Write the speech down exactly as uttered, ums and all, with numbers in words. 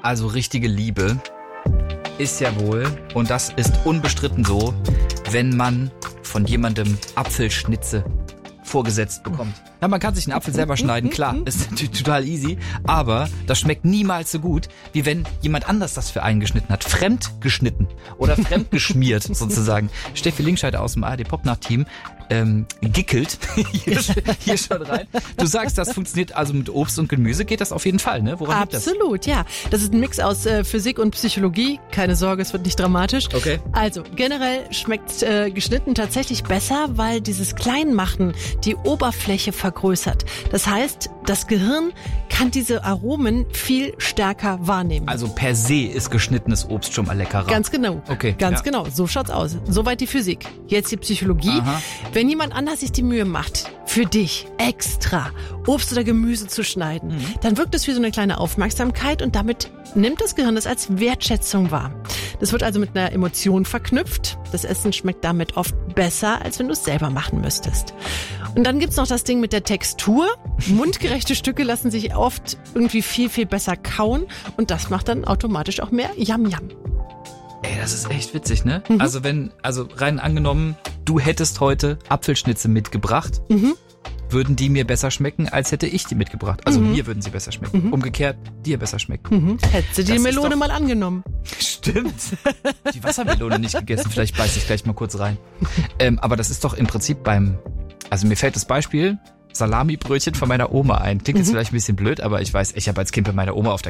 Also richtige Liebe ist ja wohl, und das ist unbestritten so, wenn man von jemandem Apfelschnitze vorgesetzt bekommt. Ja, man kann sich einen Apfel selber schneiden, klar, ist natürlich total easy, aber das schmeckt niemals so gut, wie wenn jemand anders das für einen geschnitten hat. Fremd geschnitten oder fremd geschmiert sozusagen. Steffi Linkscheid aus dem A R D-Popnacht-Team ähm, gickelt hier, hier schon rein. Du sagst, das funktioniert also mit Obst und Gemüse, geht das auf jeden Fall, ne? Woran liegt das? Absolut, ja. Das ist ein Mix aus äh, Physik und Psychologie. Keine Sorge, es wird nicht dramatisch. Okay. Also, generell schmeckt äh, geschnitten tatsächlich besser, weil dieses Kleinmachen die Oberfläche vergrößert. Das heißt, das Gehirn kann diese Aromen viel stärker wahrnehmen. Also per se ist geschnittenes Obst schon mal leckerer. Ganz genau. Okay. Ganz ja. genau. So schaut's aus. Soweit die Physik. Jetzt die Psychologie. Aha. Wenn jemand anders sich die Mühe macht, für dich extra Obst oder Gemüse zu schneiden, mhm. dann wirkt es wie so eine kleine Aufmerksamkeit und damit nimmt das Gehirn das als Wertschätzung wahr. Das wird also mit einer Emotion verknüpft. Das Essen schmeckt damit oft besser, als wenn du es selber machen müsstest. Und dann gibt's noch das Ding mit der Textur. Mundgerechte Stücke lassen sich oft irgendwie viel, viel besser kauen und das macht dann automatisch auch mehr Yum Yum. Ey, das ist echt witzig, ne? Mhm. Also wenn, also rein angenommen, du hättest heute Apfelschnitze mitgebracht, mhm. würden die mir besser schmecken, als hätte ich die mitgebracht. Also mhm. mir würden sie besser schmecken. Mhm. Umgekehrt, dir besser schmecken. Mhm. Hättest du die das Melone doch mal angenommen. Stimmt. Die Wassermelone nicht gegessen. Vielleicht beiß ich gleich mal kurz rein. Ähm, aber das ist doch im Prinzip beim, also mir fällt das Beispiel Salami-Brötchen von meiner Oma ein. Klingt jetzt mhm. vielleicht ein bisschen blöd, aber ich weiß, ich habe als Kind bei meiner Oma auf der